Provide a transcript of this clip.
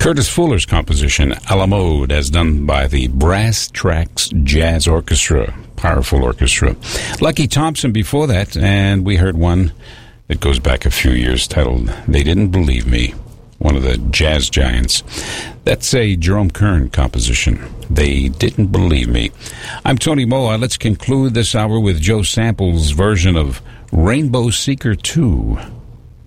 Curtis Fuller's composition, A la Mode, as done by the Brass Tracks Jazz Orchestra, powerful orchestra. Lucky Thompson before that, and we heard one that goes back a few years titled They Didn't Believe Me, one of the jazz giants. That's a Jerome Kern composition, They Didn't Believe Me. I'm Tony Moa. Let's conclude this hour with Joe Sample's version of Rainbow Seeker 2.